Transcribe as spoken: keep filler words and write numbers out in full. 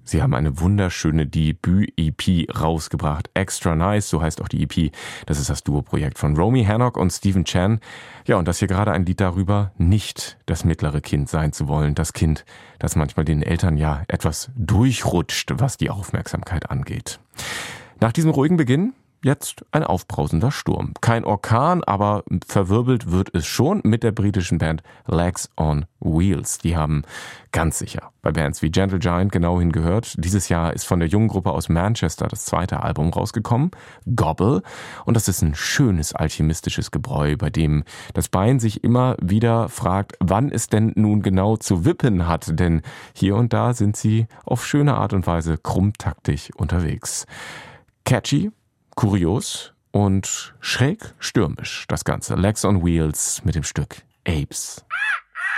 Sie haben eine wunderschöne Debüt-E P rausgebracht. Extra Nice, so heißt auch die E P. Das ist das Duo-Projekt von Romy Hancock und Stephen Chan. Ja, und das hier gerade ein Lied darüber, nicht das mittlere Kind sein zu wollen. Das Kind, das manchmal den Eltern ja etwas durchrutscht, was die Aufmerksamkeit angeht. Nach diesem ruhigen Beginn jetzt ein aufbrausender Sturm. Kein Orkan, aber verwirbelt wird es schon mit der britischen Band Legs on Wheels. Die haben ganz sicher bei Bands wie Gentle Giant genau hingehört. Dieses Jahr ist von der jungen Gruppe aus Manchester das zweite Album rausgekommen, Gobble. Und das ist ein schönes alchemistisches Gebräu, bei dem das Bein sich immer wieder fragt, wann es denn nun genau zu wippen hat. Denn hier und da sind sie auf schöne Art und Weise krummtaktig unterwegs. Catchy, kurios und schräg stürmisch das Ganze. Legs on Wheels mit dem Stück Apes.